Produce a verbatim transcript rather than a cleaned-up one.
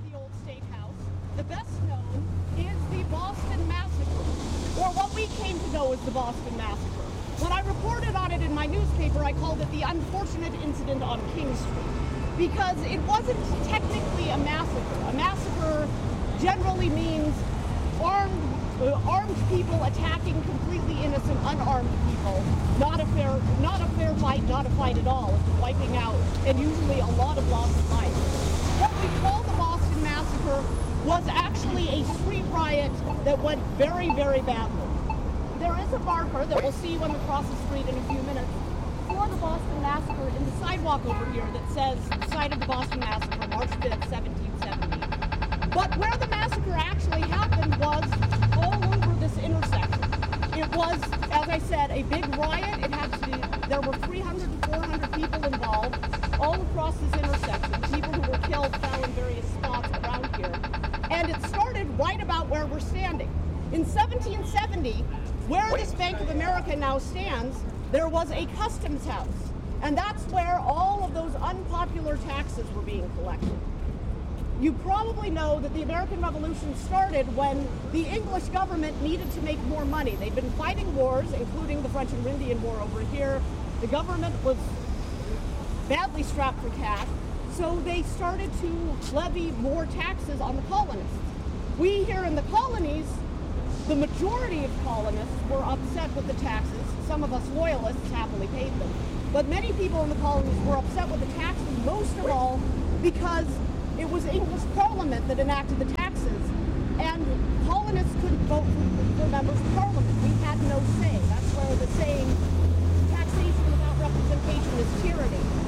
the old State House. The best known is the Boston Massacre, or what we came to know as the Boston Massacre. When I reported on it in my newspaper, I called it the unfortunate incident on King Street, because it wasn't technically a massacre. A massacre generally means armed, uh, armed people attacking completely innocent, unarmed people. Not a fair, not a fair fight, not a fight at all. It's wiping out, and usually a lot of loss of life. What we call the Boston Massacre was actually a street riot that went very, very badly. There is a marker that we'll see when we cross the street in a few minutes for the Boston Massacre in the sidewalk over here that says site of the Boston Massacre, March fifth, seventeen seventy. But where the massacre actually happened was all over this intersection. It was, as I said, a big riot. It had to do, there were three hundred to four hundred people involved all across this intersection. People who were killed fell in various spots around here. And it started right about where we're standing. In seventeen seventy, where this Bank of America now stands, there was a customs house. And that's where all of those unpopular taxes were being collected. You probably know that the American Revolution started when the English government needed to make more money. They'd been fighting wars, including the French and Indian War over here. The government was badly strapped for cash, so they started to levy more taxes on the colonists. We here in the colonies, the majority of colonists were upset with the taxes. Some of us loyalists happily paid them. But many people in the colonies were upset with the taxes, most of all because it was English Parliament that enacted the taxes, and colonists couldn't vote for, for members of Parliament. We had no say. That's where the saying, taxation without representation is tyranny.